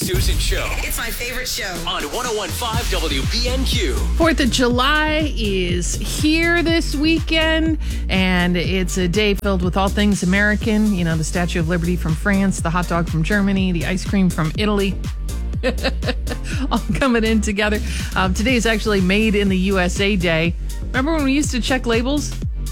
Susan Show. It's my favorite show. On 101.5 WBNQ. 4th of July is here this weekend, and it's a day filled with all things American. You know, the Statue of Liberty from France, the hot dog from Germany, the ice cream from Italy. All coming in together. Today is actually Made in the USA Day. Remember when we used to check labels?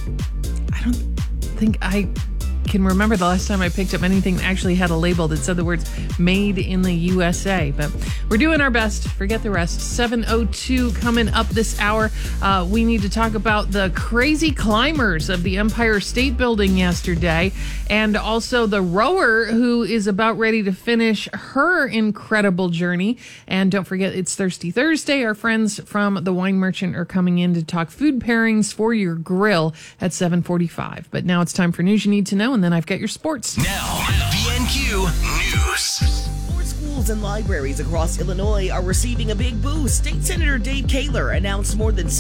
I don't think I can remember the last time I picked up anything that actually had a label that said the words Made in the USA, but we're doing our best. Forget the rest. 7:02 coming up this hour. We need to talk about the crazy climbers of the Empire State Building yesterday, and also the rower who is about ready to finish her incredible journey. And don't forget, it's Thirsty Thursday. Our friends from The Wine Merchant are coming in to talk food pairings for your grill at 7:45. But now it's time for news you need to know, and then I've got your sports. Now, BNQ News. Schools and libraries across Illinois are receiving a big boost. State Senator Dave Kaler announced more than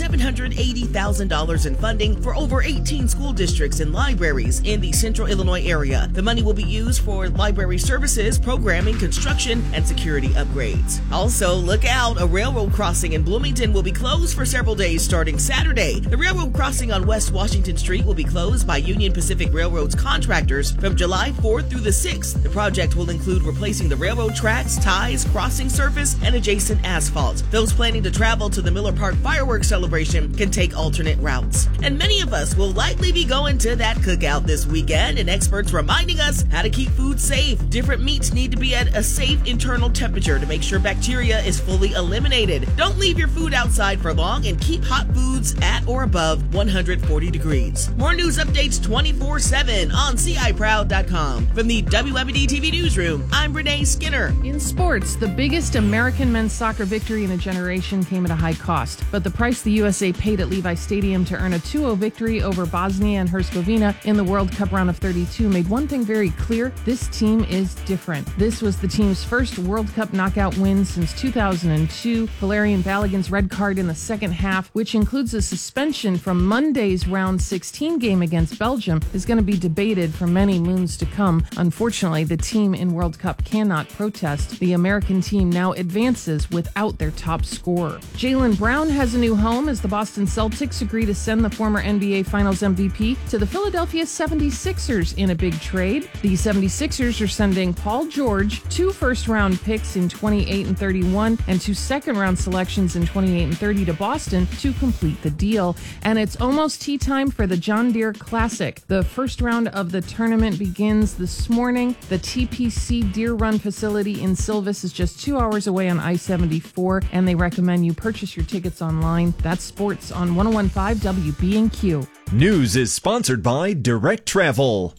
$780,000 in funding for over 18 school districts and libraries in the central Illinois area. The money will be used for library services, programming, construction, and security upgrades. Also, look out, a railroad crossing in Bloomington will be closed for several days starting Saturday. The railroad crossing on West Washington Street will be closed by Union Pacific Railroad's contractors from July 4th through the 6th. The project will include replacing the railroad tracks, ties, crossing surface, and adjacent asphalt. Those planning to travel to the Miller Park fireworks celebration can take alternate routes. And many of us will likely be going to that cookout this weekend, and experts reminding us how to keep food safe. Different meats need to be at a safe internal temperature to make sure bacteria is fully eliminated. Don't leave your food outside for long, and keep hot foods at or above 140 degrees. More news updates 24/7 on CIProud.com. From the WWD TV Newsroom, I'm Renee Skinner. In sports, the biggest American men's soccer victory in a generation came at a high cost. But the price the USA paid at Levi Stadium to earn a 2-0 victory over Bosnia and Herzegovina in the World Cup round of 32 made one thing very clear: this team is different. This was the team's first World Cup knockout win since 2002. Valerian Balogun's red card in the second half, which includes a suspension from Monday's round 16 game against Belgium, is going to be debated for many moons to come. Unfortunately, the team in World Cup cannot protest. The American team now advances without their top scorer. Jaylen Brown has a new home as the Boston Celtics agree to send the former NBA Finals MVP to the Philadelphia 76ers in a big trade. The 76ers are sending Paul George, 2 first-round picks in 28 and 31 and 2 second-round selections in 28 and 30 to Boston to complete the deal. And it's almost tea time for the John Deere Classic. The first round of the tournament begins this morning. The TPC Deere Run facility in Silvis is just 2 hours away on I-74, and they recommend you purchase your tickets online. That's sports on 101.5 WBNQ. News is sponsored by Direct Travel.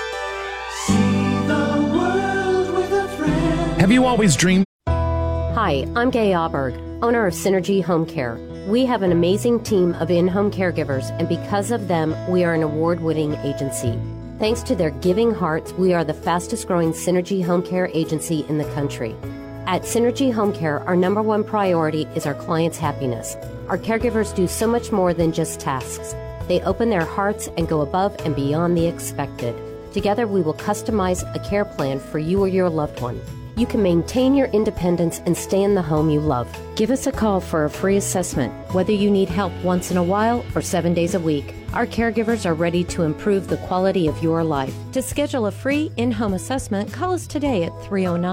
Have you always dreamed? Hi, I'm Gay Auberg, owner of Synergy Home Care. We have an amazing team of in-home caregivers, and because of them, we are an award-winning agency. Thanks to their giving hearts, we are the fastest-growing Synergy Home Care agency in the country. At Synergy Home Care, our number one priority is our clients' happiness. Our caregivers do so much more than just tasks. They open their hearts and go above and beyond the expected. Together, we will customize a care plan for you or your loved one. You can maintain your independence and stay in the home you love. Give us a call for a free assessment, whether you need help once in a while or 7 days a week. Our caregivers are ready to improve the quality of your life. To schedule a free in-home assessment, call us today at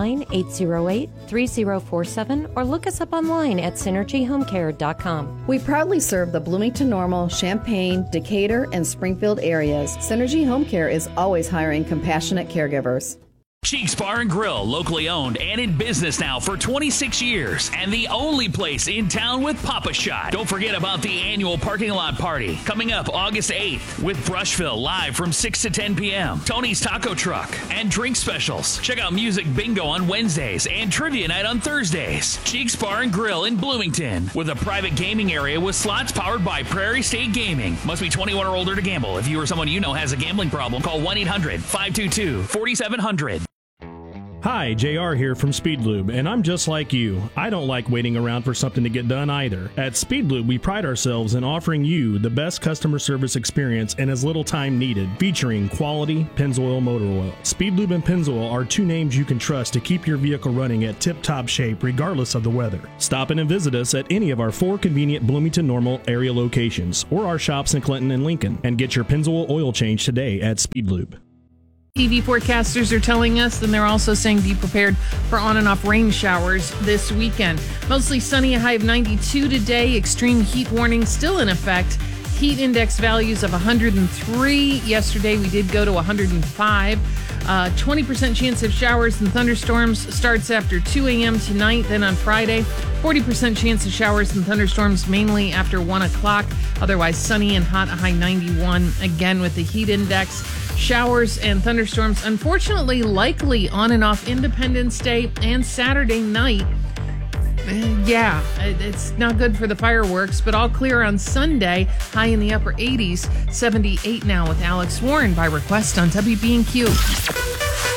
309-808-3047 or look us up online at synergyhomecare.com. We proudly serve the Bloomington Normal, Champaign, Decatur, and Springfield areas. Synergy Home Care is always hiring compassionate caregivers. Cheeks Bar and Grill, locally owned and in business now for 26 years, and the only place in town with Pop-A-Shot. Don't forget about the annual parking lot party coming up August 8th with Brushville live from 6 to 10 p.m. Tony's Taco Truck and drink specials. Check out Music Bingo on Wednesdays and Trivia Night on Thursdays. Cheeks Bar and Grill in Bloomington with a private gaming area with slots powered by Prairie State Gaming. Must be 21 or older to gamble. If you or someone you know has a gambling problem, call 1-800-522-4700. Hi, JR here from Speedlube, and I'm just like you. I don't like waiting around for something to get done either. At Speedlube, we pride ourselves in offering you the best customer service experience in as little time needed, featuring quality Pennzoil motor oil. Speedlube and Pennzoil are two names you can trust to keep your vehicle running at tip-top shape regardless of the weather. Stop in and visit us at any of our 4 convenient Bloomington Normal area locations or our shops in Clinton and Lincoln, and get your Pennzoil oil change today at Speedlube. TV forecasters are telling us, and they're also saying be prepared for on and off rain showers this weekend. Mostly sunny, a high of 92 today. Extreme heat warning still in effect. Heat index values of 103. Yesterday we did go to 105. 20% chance of showers and thunderstorms starts after 2 a.m. tonight. Then on Friday, 40% chance of showers and thunderstorms mainly after 1 o'clock. Otherwise sunny and hot, a high 91. Again with the heat index. Showers and thunderstorms, unfortunately, likely on and off Independence Day and Saturday night. Yeah, it's not good for the fireworks, but all clear on Sunday. High in the upper 80s, 78 now with Alex Warren by request on WBNQ.